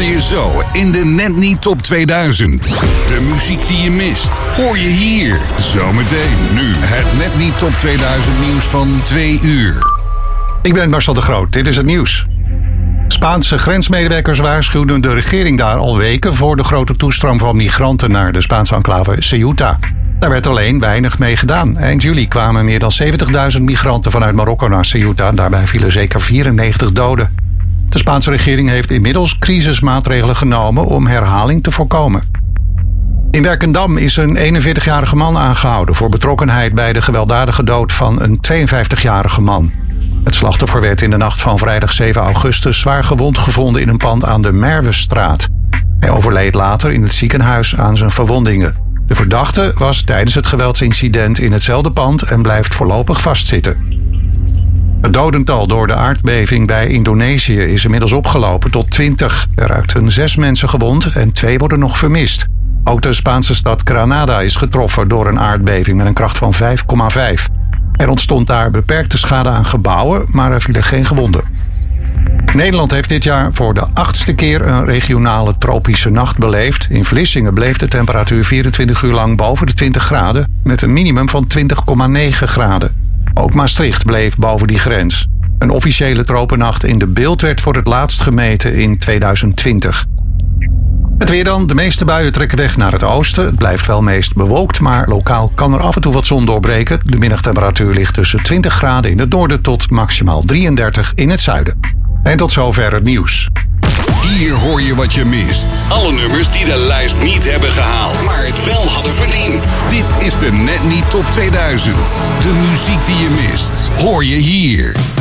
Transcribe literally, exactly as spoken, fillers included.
hoor je zo in de Net Niet Top tweeduizend. De muziek die je mist, hoor je hier. Zometeen nu het Net Niet Top tweeduizend nieuws van twee uur. Ik ben Marcel de Groot, dit is het nieuws. Spaanse grensmedewerkers waarschuwden de regering daar al weken voor de grote toestroom van migranten naar de Spaanse enclave Ceuta. Daar werd alleen weinig mee gedaan. Eind juli kwamen meer dan zeventigduizend migranten vanuit Marokko naar Ceuta. Daarbij vielen zeker vierennegentig doden. De Spaanse regering heeft inmiddels crisismaatregelen genomen om herhaling te voorkomen. In Werkendam is een eenenveertigjarige man aangehouden voor betrokkenheid bij de gewelddadige dood van een tweeënvijftigjarige man. Het slachtoffer werd in de nacht van vrijdag zeven augustus zwaar gewond gevonden in een pand aan de Merwestraat. Hij overleed later in het ziekenhuis aan zijn verwondingen. De verdachte was tijdens het geweldsincident in hetzelfde pand en blijft voorlopig vastzitten. Het dodental door de aardbeving bij Indonesië is inmiddels opgelopen tot twintig. Er raakten zes mensen gewond en twee worden nog vermist. Ook de Spaanse stad Granada is getroffen door een aardbeving met een kracht van vijf komma vijf. Er ontstond daar beperkte schade aan gebouwen, maar er vielen geen gewonden. Nederland heeft dit jaar voor de achtste keer een regionale tropische nacht beleefd. In Vlissingen bleef de temperatuur vierentwintig uur lang boven de twintig graden... met een minimum van twintig komma negen graden. Ook Maastricht bleef boven die grens. Een officiële tropennacht in de Beeld werd voor het laatst gemeten in tweeduizend twintig. Het weer dan. De meeste buien trekken weg naar het oosten. Het blijft wel meest bewolkt, maar lokaal kan er af en toe wat zon doorbreken. De middagtemperatuur ligt tussen twintig graden in het noorden tot maximaal drieëndertig in het zuiden. En tot zover het nieuws. Hier hoor je wat je mist. Alle nummers die de lijst niet hebben gehaald, maar het wel hadden verdiend. Dit is de Net Niet Top tweeduizend. De muziek die je mist, hoor je hier.